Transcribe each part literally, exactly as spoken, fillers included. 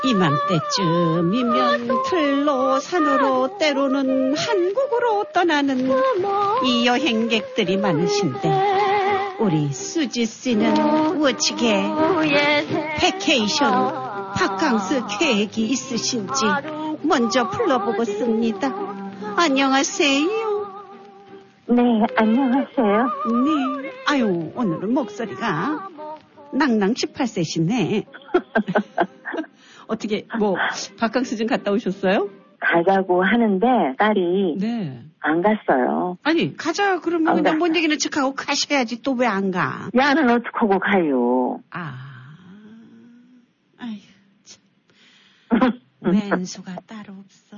이맘때쯤이면 들로 산으로 때로는 한국으로 떠나는 이 여행객들이 많으신데 우리 수지 씨는 우측에 베케이션 바캉스 계획이 있으신지 먼저 불러보겠습니다. 안녕하세요. 네, 안녕하세요. 네. 아유, 오늘은 목소리가 낭낭 십팔 세시네. 어떻게 뭐 바캉스 좀 갔다 오셨어요? 가자고 하는데 딸이 네. 안 갔어요. 아니 가자 그러면 그냥 뭔 얘기는 척하고 가셔야지 또 왜 안 가? 야는 어떡하고 가요? 아, 아휴 참. 왼수가 따로 없어.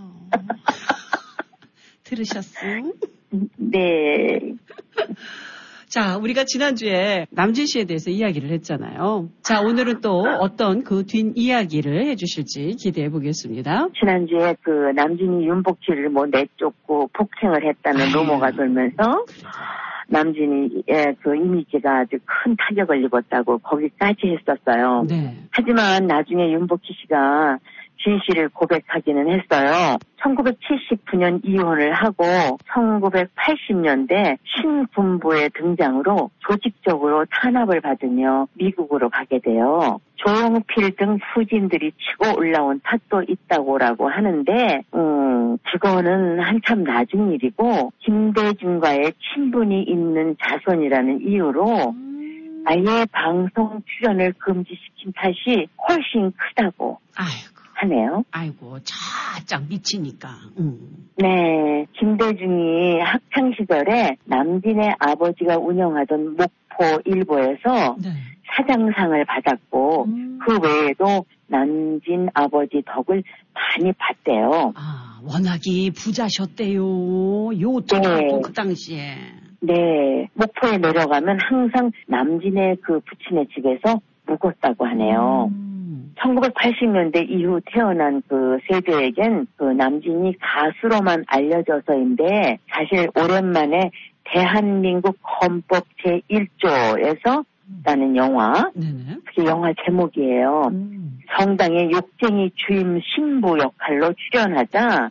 들으셨어? 네. 자, 우리가 지난주에 남진 씨에 대해서 이야기를 했잖아요. 자, 오늘은 또 어떤 그 뒷이야기를 해주실지 기대해 보겠습니다. 지난주에 그 남진이 윤복 씨를 뭐 내쫓고 폭행을 했다는 루머가 돌면서 남진이의 그 이미지가 아주 큰 타격을 입었다고 거기까지 했었어요. 네. 하지만 나중에 윤복희 씨가 진실을 고백하기는 했어요. 천구백칠십구 년 이혼을 하고 천구백팔십 년대 신군부의 등장으로 조직적으로 탄압을 받으며 미국으로 가게 돼요. 조용필 등 후진들이 치고 올라온 탓도 있다고라고 하는데 음, 그거는 한참 나중 일이고 김대중과의 친분이 있는 자손이라는 이유로 아예 방송 출연을 금지시킨 탓이 훨씬 크다고. 아이고. 하네요. 아이고, 자짝 미치니까. 음. 네, 김대중이 학창 시절에 남진의 아버지가 운영하던 목포 일보에서 네. 사장상을 받았고 음. 그 외에도 남진 아버지 덕을 많이 봤대요. 아, 워낙이 부자셨대요. 요트도 네. 그 당시에. 네, 목포에 내려가면 항상 남진의 그 부친의 집에서 묵었다고 하네요. 음. 천구백팔십 년대 이후 태어난 그 세대에겐 그 남진이 가수로만 알려져서인데 사실 오랜만에 대한민국 헌법 제일 조에서 라는 영화, 네네. 그게 영화 제목이에요. 음. 성당의 욕쟁이 주임 신부 역할로 출연하자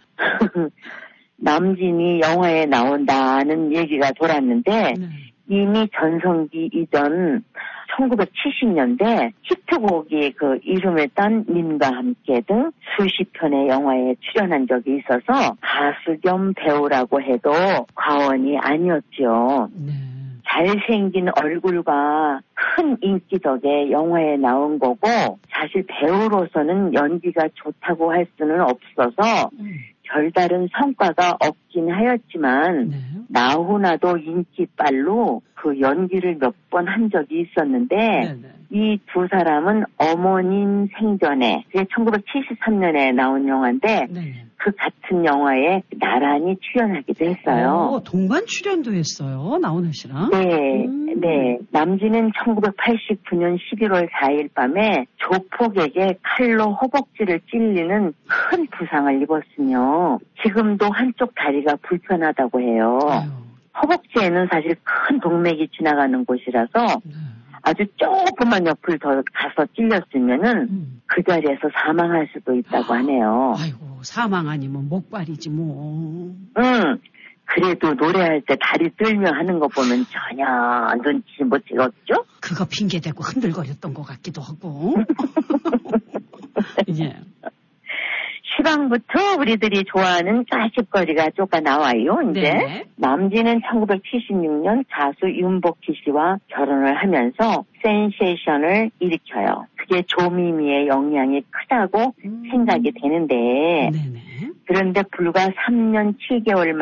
남진이 영화에 나온다는 얘기가 돌았는데 네. 이미 전성기 이전 천구백칠십 년대 히트곡이 그 이름을 딴 님과 함께 등 수십 편의 영화에 출연한 적이 있어서 가수 겸 배우라고 해도 과언이 아니었죠. 네. 잘생긴 얼굴과 큰 인기 덕에 영화에 나온 거고 사실 배우로서는 연기가 좋다고 할 수는 없어서 음. 별다른 성과가 없긴 하였지만 네. 나훈아도 인기빨로 그 연기를 몇 번 한 적이 있었는데 이 두 사람은 어머님 생전에 그게 천구백칠십삼 년에 나온 영화인데 네네. 그 같은 영화에 나란히 출연하기도 했어요. 오, 동반 출연도 했어요. 나훈아 씨랑. 네. 음. 네. 남진은 천구백팔십구 년 십일월 사일 밤에 조폭에게 칼로 허벅지를 찔리는 큰 부상을 입었으며 지금도 한쪽 다리가 불편하다고 해요. 아유. 허벅지에는 사실 큰 동맥이 지나가는 곳이라서 네. 아주 조그만 옆을 더 가서 찔렸으면은 음. 그 자리에서 사망할 수도 있다고 하네요. 아이고, 사망 아니면 목발이지 뭐. 응. 그래도 노래할 때 다리 떨며 하는 거 보면 전혀 눈치 못 채웠죠? 그거 핑계대고 흔들거렸던 것 같기도 하고. 예. 시방부터 우리들이 좋아하는 짜식거리가 쪼까 나와요, 이제. 네. 남진은 천구백칠십육 년 가수 윤복희 씨와 결혼을 하면서 센세이션을 일으켜요. 그게 조미미의 영향이 크다고 음. 생각이 되는데. 네네. 그런데 불과 삼 년 칠 개월